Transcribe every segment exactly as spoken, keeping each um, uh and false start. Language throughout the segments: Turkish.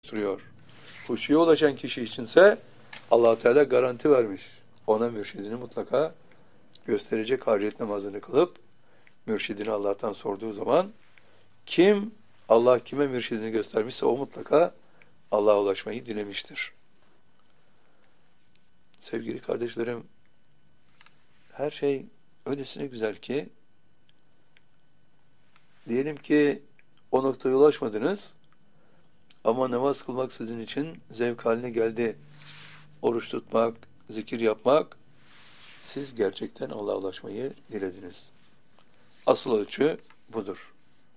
sürüyor. Huşuya ulaşan kişi içinse Allah Teala garanti vermiş. Ona mürşidini mutlaka gösterecek, hacet namazını kılıp mürşidini Allah'tan sorduğu zaman kim Allah kime mürşidini göstermişse o mutlaka Allah'a ulaşmayı dilemiştir. Sevgili kardeşlerim, her şey öylesine güzel ki diyelim ki o noktaya ulaşmadınız ama namaz kılmak sizin için zevk haline geldi. Oruç tutmak, zikir yapmak, siz gerçekten Allah'a ulaşmayı dilediniz. Asıl ölçü budur.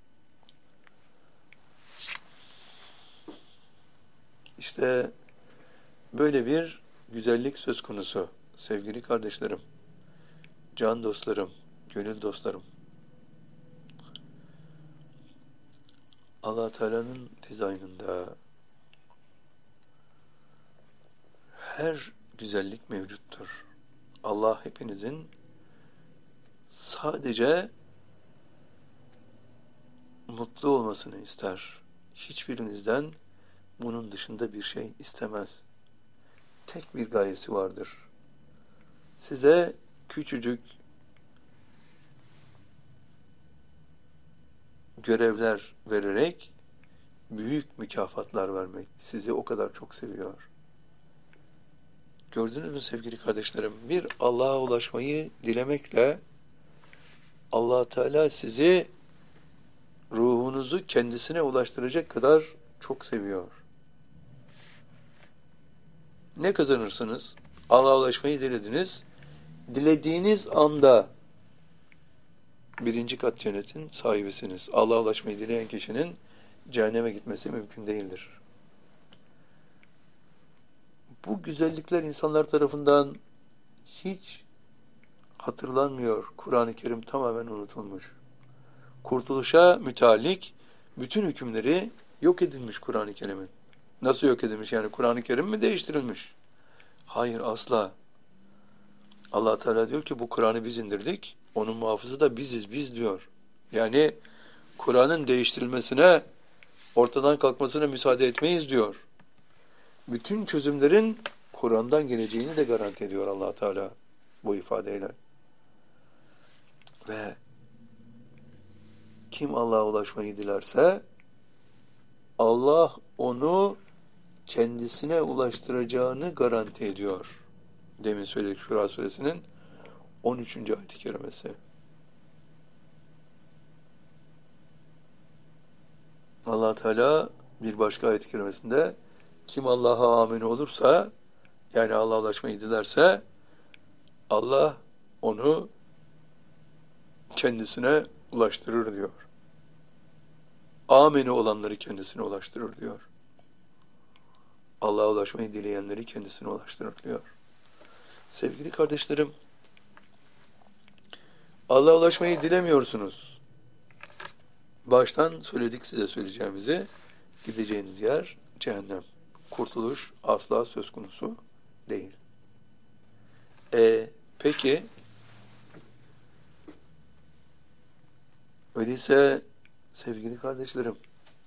İşte böyle bir güzellik söz konusu sevgili kardeşlerim, can dostlarım, gönül dostlarım. Allah Teala'nın dizaynında her güzellik mevcuttur. Allah hepinizin sadece mutlu olmasını ister. Hiçbirinizden bunun dışında bir şey istemez. Tek bir gayesi vardır. Size küçücük görevler vererek büyük mükafatlar vermek. Sizi o kadar çok seviyor. Gördünüz mü sevgili kardeşlerim? Bir Allah'a ulaşmayı dilemekle Allah Teala sizi ruhunuzu kendisine ulaştıracak kadar çok seviyor. Ne kazanırsınız? Allah'a ulaşmayı dilediniz. Dilediğiniz anda birinci kat cennetin sahibisiniz. Allah'a ulaşmayı dileyen kişinin cehenneme gitmesi mümkün değildir. Bu güzellikler insanlar tarafından hiç hatırlanmıyor. Kur'an-ı Kerim tamamen unutulmuş. Kurtuluşa müteallik bütün hükümleri yok edilmiş Kur'an-ı Kerim'in. Nasıl yok edilmiş? Yani Kur'an-ı Kerim mi değiştirilmiş? Hayır, asla. Allah Teala diyor ki bu Kur'an'ı biz indirdik. Onun muhafızı da biziz, biz diyor. Yani Kur'an'ın değiştirilmesine, ortadan kalkmasına müsaade etmeyiz diyor. Bütün çözümlerin Kur'an'dan geleceğini de garanti ediyor Allah Teala bu ifadeyle. Ve kim Allah'a ulaşmayı dilerse Allah onu kendisine ulaştıracağını garanti ediyor. Demin söyledik Şura suresinin on üçüncü ayet-i kerimesi. Allah Teala bir başka ayet-i kerimesinde kim Allah'a amin olursa, yani Allah'a ulaşmayı dilerse Allah onu kendisine ulaştırır diyor. Amini olanları kendisine ulaştırır diyor. Allah'a ulaşmayı dileyenleri kendisine ulaştırır diyor. Sevgili kardeşlerim, Allah'a ulaşmayı dilemiyorsunuz. Baştan söyledik size söyleyeceğimizi. Gideceğiniz yer cehennem. Kurtuluş asla söz konusu değil. E, peki öyleyse sevgili kardeşlerim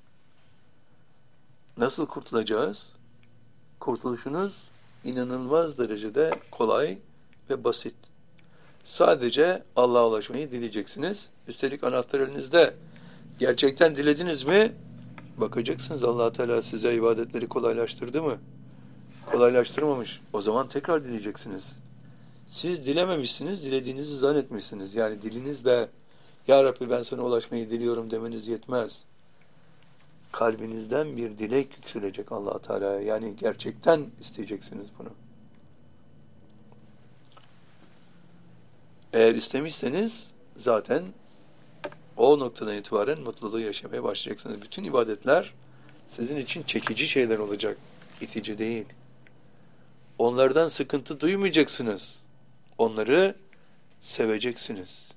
nasıl kurtulacağız? Kurtuluşunuz inanılmaz derecede kolay ve basit. Sadece Allah'a ulaşmayı dileyeceksiniz. Üstelik anahtar elinizde. Gerçekten dilediniz mi? Bakacaksınız Allah Teala size ibadetleri kolaylaştırdı mı? Kolaylaştırmamış. O zaman tekrar dileyeceksiniz. Siz dilememişsiniz, dilediğinizi zannetmişsiniz. Yani dilinizle Ya Rabbi ben sana ulaşmayı diliyorum demeniz yetmez. Kalbinizden bir dilek yükselecek Allah Teala'ya. Yani gerçekten isteyeceksiniz bunu. Eğer istemişseniz zaten o noktadan itibaren mutluluğu yaşamaya başlayacaksınız. Bütün ibadetler sizin için çekici şeyler olacak, itici değil. Onlardan sıkıntı duymayacaksınız. Onları seveceksiniz.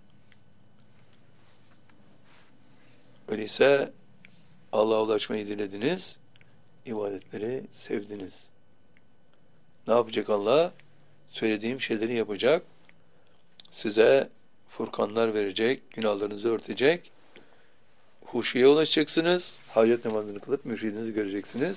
Öyleyse Allah'a ulaşmayı dilediniz, ibadetleri sevdiniz. Ne yapacak Allah? Söylediğim şeyleri yapacak, size furkanlar verecek, günahlarınızı örtecek, huşuya ulaşacaksınız, hacet namazını kılıp mürşidinizi göreceksiniz.